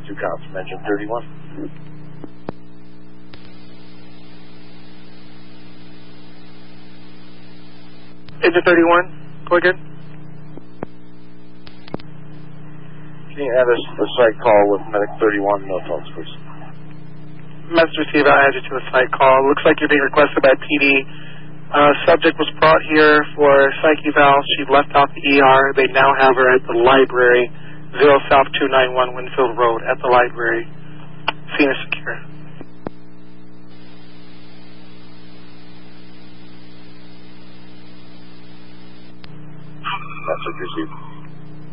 2 counts from engine 31. Engine 31, go again. Can you add a site call with medic 31, no phones, please? Message received, I added you to a site call. Looks like you're being requested by PD. Subject was brought here for psych eval. She left out the ER. They now have her at the library, 0 South 291 Winfield Road, at the library. Scene is secure. Message received.